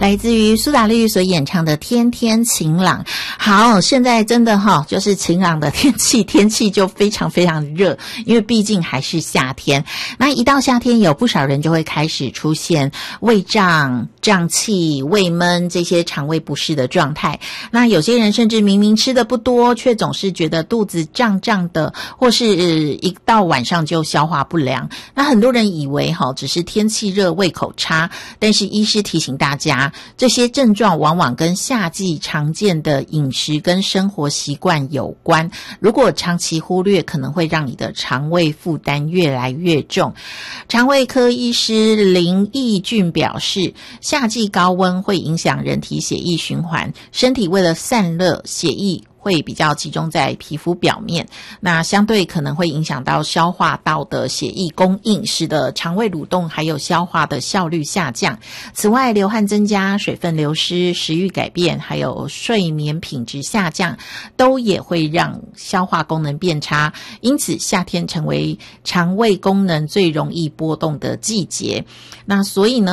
来自于苏打绿所演唱的《天天晴朗》。好，现在真的就是晴朗的天气就非常非常热，因为毕竟还是夏天。那一到夏天，有不少人就会开始出现胃胀、胀气、胃闷这些肠胃不适的状态。那有些人甚至明明吃的不多，却总是觉得肚子胀胀的，或是一到晚上就消化不良。那很多人以为只是天气热、胃口差，但是医师提醒大家，这些症状往往跟夏季常见的饮食跟生活习惯有关，如果长期忽略，可能会让你的肠胃负担越来越重。肠胃科医师林义俊表示，夏季高温会影响人体血液循环，身体为了散热，血液会比较集中在皮肤表面，那相对可能会影响到消化道的血液供应，使得肠胃蠕动还有消化的效率下降。此外，流汗增加、水分流失、食欲改变，还有睡眠品质下降，都也会让消化功能变差。因此，夏天成为肠胃功能最容易波动的季节。那所以呢，